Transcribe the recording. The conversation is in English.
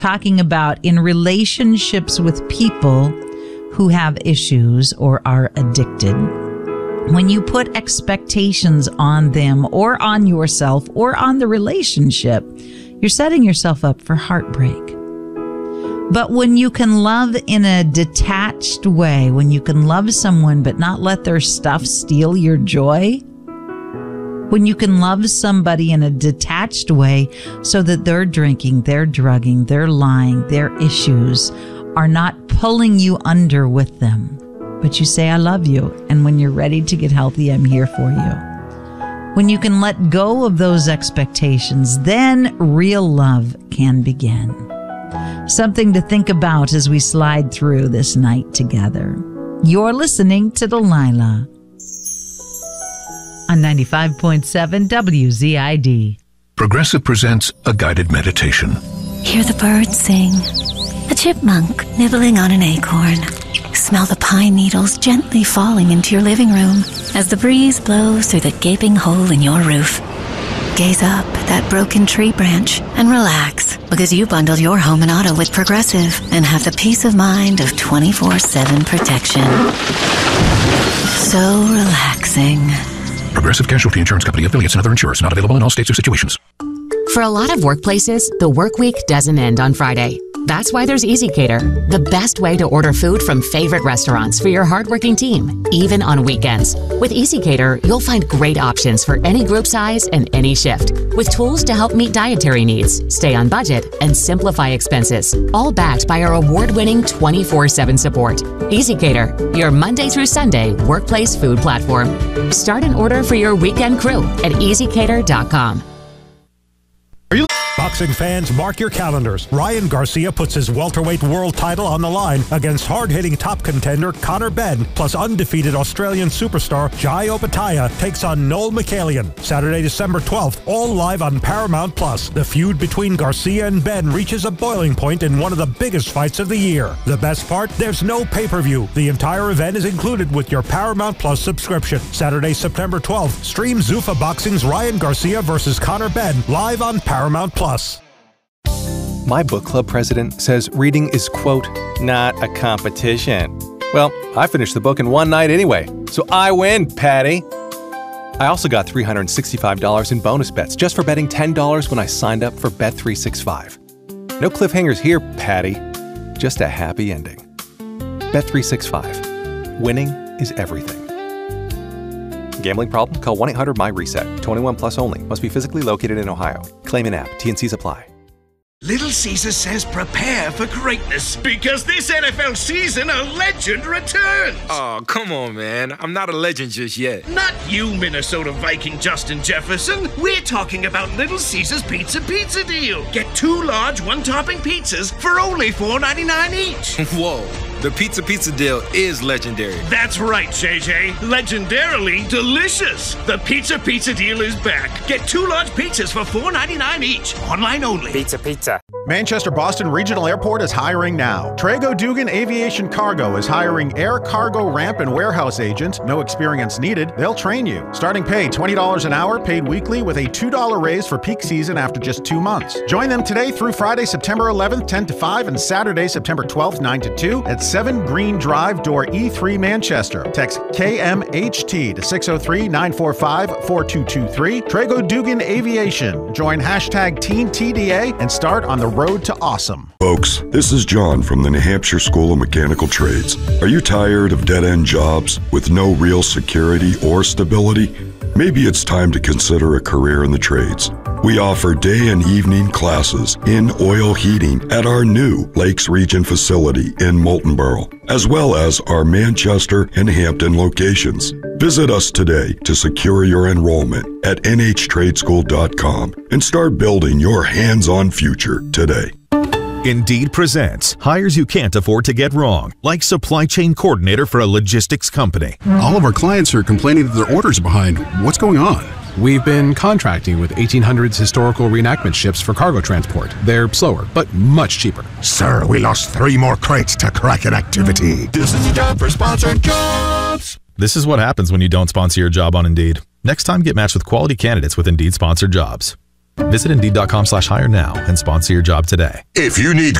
talking about in relationships with people who have issues or are addicted. When you put expectations on them or on yourself or on the relationship, you're setting yourself up for heartbreak. But when you can love in a detached way, when you can love someone but not let their stuff steal your joy, when you can love somebody in a detached way so that their drinking, their drugging, their lying, their issues are not pulling you under with them, but you say, I love you, and when you're ready to get healthy, I'm here for you. When you can let go of those expectations, then real love can begin. Something to think about as we slide through this night together. You're listening to Delilah on 95.7 WZID. Progressive presents a guided meditation. Hear the birds sing. A chipmunk nibbling on an acorn. Smell the pine needles gently falling into your living room as the breeze blows through the gaping hole in your roof. Gaze up at that broken tree branch and relax, because you bundled your home and auto with Progressive and have the peace of mind of 24/7 protection. So relaxing. Progressive Casualty Insurance Company, affiliates, and other insurers. Not available in all states or situations. For a lot of workplaces, the work week doesn't end on Friday. That's why there's EasyCater, the best way to order food from favorite restaurants for your hardworking team, even on weekends. With EasyCater, you'll find great options for any group size and any shift, with tools to help meet dietary needs, stay on budget, and simplify expenses, all backed by our award-winning 24/7 support. EasyCater, your Monday through Sunday workplace food platform. Start an order for your weekend crew at easycater.com. Boxing fans, mark your calendars. Ryan Garcia puts his welterweight world title on the line against hard-hitting top contender Conor Benn, plus undefeated Australian superstar Jai Opetaia takes on Noel McCallion. Saturday, December 12th, all live on Paramount+. The feud between Garcia and Benn reaches a boiling point in one of the biggest fights of the year. The best part? There's no pay-per-view. The entire event is included with your Paramount+ subscription. Saturday, September 12th, stream Zuffa Boxing's Ryan Garcia versus Conor Benn live on Paramount+. My book club president says reading is, quote, not a competition. Well, I finished the book in one night anyway, so I win, Patty. I also got $365 in bonus bets just for betting $10 when I signed up for Bet365. No cliffhangers here, Patty. Just a happy ending. Bet365. Winning is everything. Gambling problem? Call 1-800-MY-RESET. 21 plus only. Must be physically located in Ohio. Claim in app. T&Cs apply. Little Caesar says prepare for greatness, because this NFL season a legend returns. Oh, come on, man. I'm not a legend just yet. Not you, Minnesota Viking Justin Jefferson. We're talking about Little Caesar's Pizza Deal. Get 2 large one-topping pizzas for only $4.99 each. Whoa. The Pizza Deal is legendary. That's right, JJ. Legendarily delicious. The Pizza Deal is back. Get 2 large pizzas for $4.99 each. Online only. Pizza. Manchester-Boston Regional Airport is hiring now. Trago Dugan Aviation Cargo is hiring air cargo ramp and warehouse agent. No experience needed. They'll train you. Starting pay $20 an hour, paid weekly with a $2 raise for peak season after just 2 months. Join them today through Friday, September 11th, 10 to 5, and Saturday, September 12th, 9 to 2 at 7 Green Drive, door E3, Manchester. Text KMHT to 603-945-4223. Trago Dugan Aviation. Join hashtag TeenTDA and start on the road to awesome. Folks, this is John from the New Hampshire School of Mechanical Trades. Are you tired of dead-end jobs with no real security or stability? Maybe it's time to consider a career in the trades. We offer day and evening classes in oil heating at our new Lakes Region facility in Moultonborough, as well as our Manchester and Hampton locations. Visit us today to secure your enrollment at NHTradeschool.com and start building your hands-on future today. Indeed presents hires you can't afford to get wrong, like supply chain coordinator for a logistics company. All of our clients are complaining that their orders are behind. What's going on? We've been contracting with 1800s historical reenactment ships for cargo transport. They're slower, but much cheaper. Sir, we lost 3 more crates to Kraken activity. This is the job for sponsored jobs. This is what happens when you don't sponsor your job on Indeed. Next time, get matched with quality candidates with Indeed sponsored jobs. Visit Indeed.com/hire now and sponsor your job today. If you need